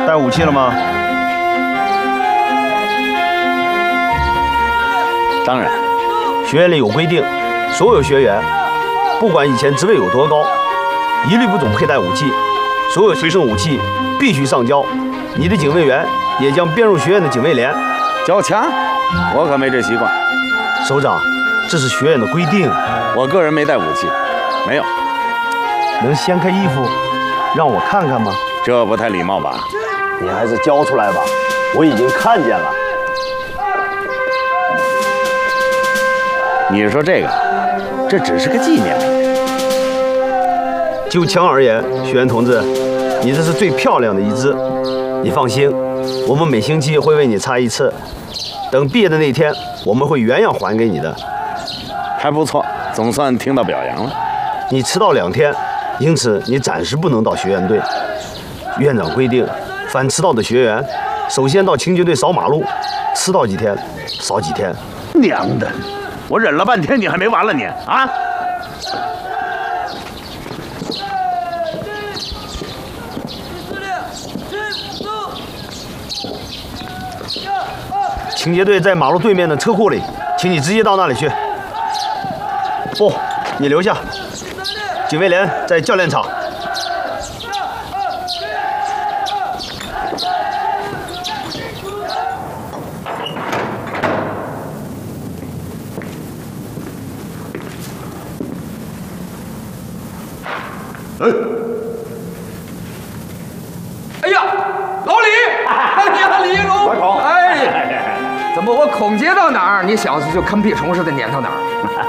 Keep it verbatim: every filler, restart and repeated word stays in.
带武器了吗？ 当然， 学院里有规定，所有学员，不管以前职位有多高，一律不准佩戴武器。所有随身武器必须上交。你的警卫员也将编入学院的警卫连。 交枪？我可没这习惯。 首长，这是学院的规定。 我个人没带武器，没有。 能掀开衣服让我看看吗？ 这不太礼貌吧？ 你还是交出来吧，我已经看见了。 你说这个，这只是个纪念品。 就枪而言，学员同志，你这是最漂亮的一支。你放心，我们每星期会为你擦一次。等毕业的那天，我们会原样还给你的。 还不错，总算听到表扬了。 你迟到两天，因此你暂时不能到学院队。院长规定，凡迟到的学员，首先到清洁队扫马路，迟到几天，扫几天。 娘的！我忍了半天，你还没完了你啊！ 清洁队在马路对面的车库里，请你直接到那里去。不，你留下。警卫连在教练场。 哎，哎呀，老李！哎呀，李龙！ 快跑！ 哎，怎么我孔杰到哪儿，你小子就跟屁虫似的撵到哪儿？